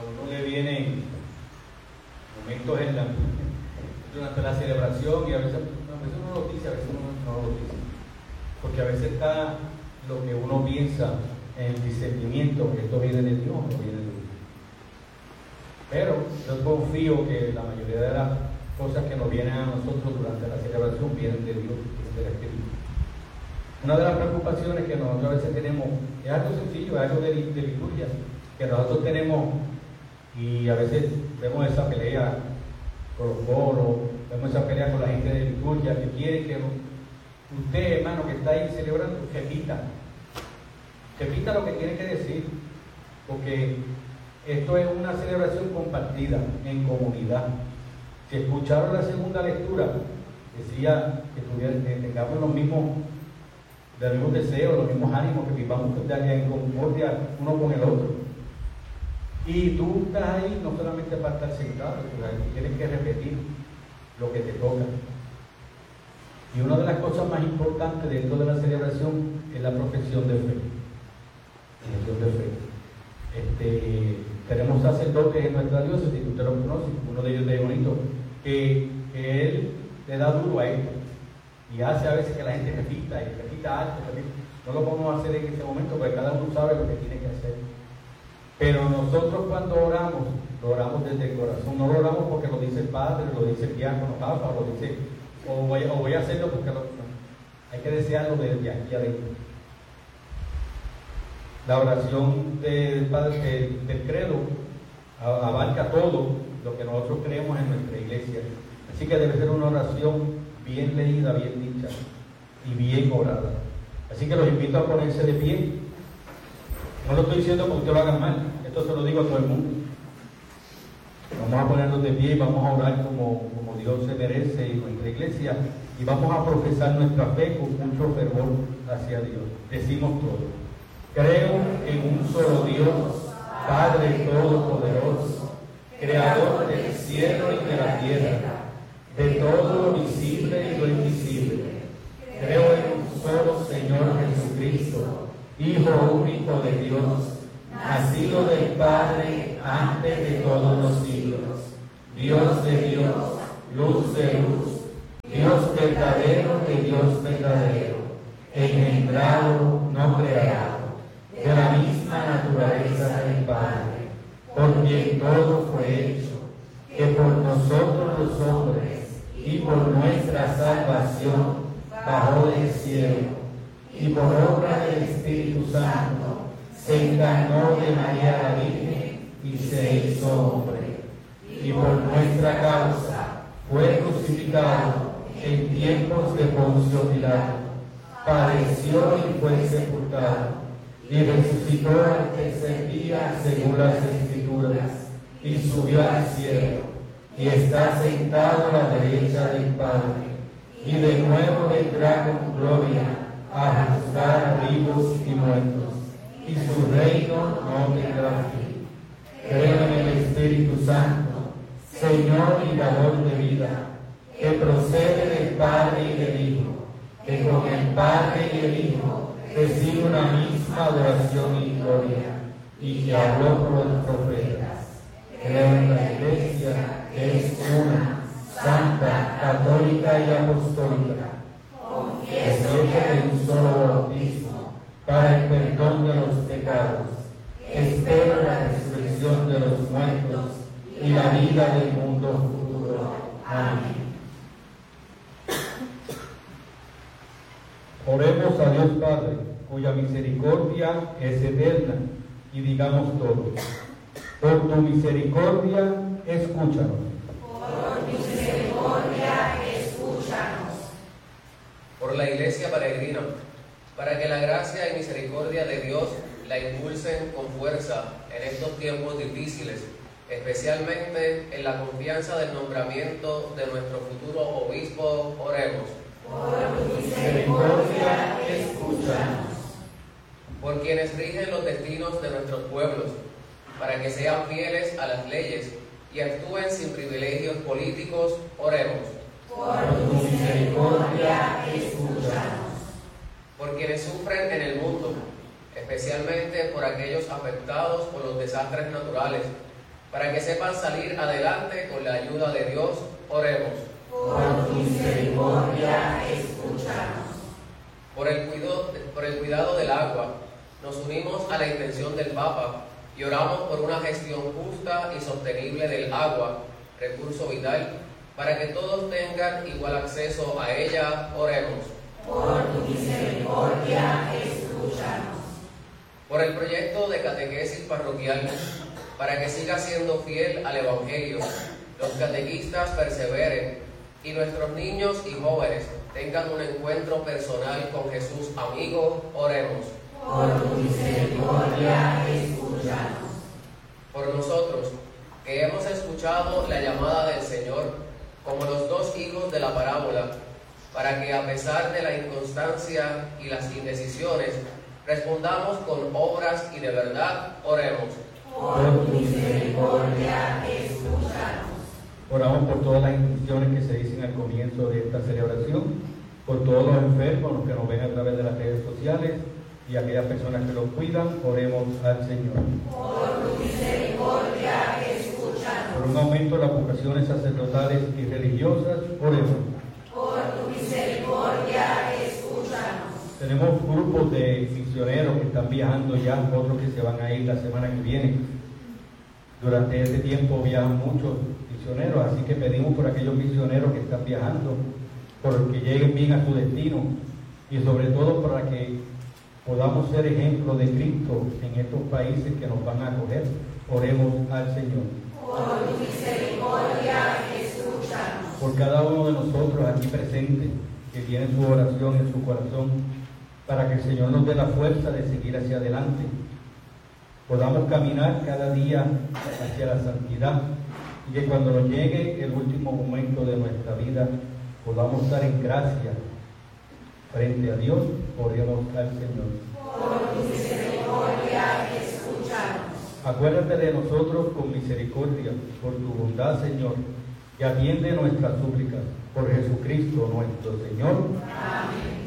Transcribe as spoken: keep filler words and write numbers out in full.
uno le vienen momentos en la, durante la celebración, y a veces, a veces uno lo dice, a veces uno no lo dice, porque a veces está lo que uno piensa en el discernimiento, que esto viene de Dios o no viene de Dios. Pero yo confío que la mayoría de las cosas que nos vienen a nosotros durante la celebración vienen de Dios, vienen del Espíritu. Una de las preocupaciones que nosotros a veces tenemos es algo sencillo, es algo de, de liturgia, que nosotros tenemos, y a veces vemos esa pelea con los coros, vemos esa pelea con la gente de liturgia, que quiere que usted, hermano, que está ahí celebrando, repita, repita lo que tiene que decir, porque esto es una celebración compartida, en comunidad. Si escucharon la segunda lectura, decía que, tuviera, que tengamos los mismos, los mismos deseos, los mismos ánimos, que vivamos en concordia uno con el otro. Y tú estás ahí no solamente para estar sentado, tú tienes que repetir lo que te toca. Y una de las cosas más importantes dentro de la celebración es la profesión de fe. Profesión de fe. Este, tenemos sacerdotes en nuestra diócesis, que usted lo conoce, uno de ellos de Bonito, que, que él le da duro a esto y hace a veces que la gente repita y repita alto. No lo podemos hacer en ese momento porque cada uno sabe lo que tiene que hacer. Pero nosotros cuando oramos, lo oramos desde el corazón, no lo oramos porque lo dice el padre, lo dice el diácono, papa, o lo dice, o voy, o voy a hacerlo porque lo, no. Hay que desearlo desde aquí adentro. La oración del Padre del, del credo abarca todo lo que nosotros creemos en nuestra iglesia. Así que debe ser una oración bien leída, bien dicha y bien orada. Así que los invito a ponerse de pie. No lo estoy diciendo porque ustedes lo hagan mal, esto se lo digo a todo el mundo. Vamos a ponernos de pie y vamos a orar como, como Dios se merece en nuestra iglesia, y vamos a profesar nuestra fe con mucho fervor hacia Dios. Decimos todo. Creo en un solo Dios, Padre Todopoderoso, Creador del cielo y de la tierra, de todo lo visible y lo invisible. Creo en un solo Señor Jesucristo, Hijo único de Dios, nacido del Padre antes de todos los siglos, Dios de Dios, luz de luz, Dios verdadero de Dios verdadero, engendrado, no creado, de la misma naturaleza del Padre, por quien todo fue hecho, que por nosotros los hombres y por nuestra salvación bajó del cielo, y por obra del Espíritu Santo se encarnó de María la Virgen y se hizo hombre, y por nuestra causa fue crucificado en tiempos de Poncio Pilato, padeció y fue sepultado, y resucitó al tercer día según las Escrituras, y subió al cielo, y está sentado a la derecha del Padre, y de nuevo vendrá con gloria a juzgar a vivos y muertos, y su reino no tendrá fin. Creo en el Espíritu Santo, Señor y dador de vida, que procede del Padre y del Hijo, que con el Padre y el Hijo recibe una misma adoración y gloria, y que habló por los profetas. Creo en la Iglesia, que es una, santa, católica y apostólica. Confieso que hay un solo bautismo para el perdón de los pecados. Espero la resurrección de los muertos y la vida del mundo futuro. Amén. Oremos a Dios Padre, cuya misericordia es eterna, y digamos todos: por tu misericordia, escúchanos. Por tu misericordia, escúchanos. Por la Iglesia peregrina, para que la gracia y misericordia de Dios la impulsen con fuerza en estos tiempos difíciles, especialmente en la confianza del nombramiento de nuestro futuro obispo. Oremos. Por tu misericordia, escúchanos. Por quienes rigen los destinos de nuestros pueblos, para que sean fieles a las leyes y actúen sin privilegios políticos. Oremos. Por tu misericordia, escúchanos. Por quienes sufren en el mundo, especialmente por aquellos afectados por los desastres naturales, para que sepan salir adelante con la ayuda de Dios. Oremos. Por tu misericordia, escúchanos. Por el, cuidado, por el cuidado del agua, nos unimos a la intención del Papa y oramos por una gestión justa y sostenible del agua, recurso vital, para que todos tengan igual acceso a ella. Oremos. Por tu misericordia, escúchanos. Por el proyecto de catequesis parroquial, para que siga siendo fiel al Evangelio, los catequistas perseveren y nuestros niños y jóvenes tengan un encuentro personal con Jesús amigo. Oremos. Por tu misericordia, escúchanos. Por nosotros, que hemos escuchado la llamada del Señor, como los dos hijos de la parábola, para que a pesar de la inconstancia y las indecisiones, respondamos con obras y de verdad. Oremos. Por tu misericordia, escúchanos. Oramos por todas las intenciones que se dicen al comienzo de esta celebración, por todos los enfermos, los que nos ven a través de las redes sociales y aquellas personas que los cuidan. Oremos al Señor. Por tu misericordia, escúchanos. Por un aumento de las vocaciones sacerdotales y religiosas. Oremos. Por tu misericordia, escúchanos. Tenemos grupos de misioneros que están viajando ya, otros que se van a ir la semana que viene. Durante este tiempo viajan muchos misioneros, así que pedimos por aquellos misioneros que están viajando, por que lleguen bien a su destino y sobre todo para que podamos ser ejemplo de Cristo en estos países que nos van a acoger. Oremos al Señor. Por tu misericordia, escúchanos. Por cada uno de nosotros aquí presentes que tiene su oración en su corazón, para que el Señor nos dé la fuerza de seguir hacia adelante, podamos caminar cada día hacia la santidad y que cuando nos llegue el último momento de nuestra vida podamos estar en gracia frente a Dios. Oremos al Señor. Por tu misericordia, escúchanos. Acuérdate de nosotros con misericordia, por tu bondad, Señor, y atiende nuestras súplicas. Por Jesucristo nuestro Señor. Amén.